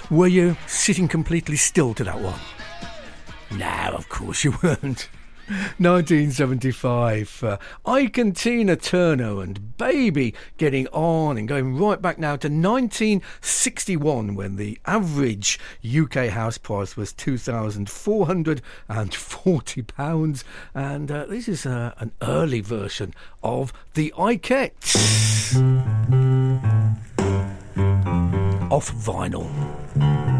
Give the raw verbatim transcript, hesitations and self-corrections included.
Were you sitting completely still to that one? No, of course you weren't. nineteen seventy-five. Uh, Ike and Tina Turner and Baby getting on, and going right back now to nineteen sixty-one, when the average U K house price was two thousand four hundred forty pounds. And uh, this is uh, an early version of the Ikeettes off vinyl.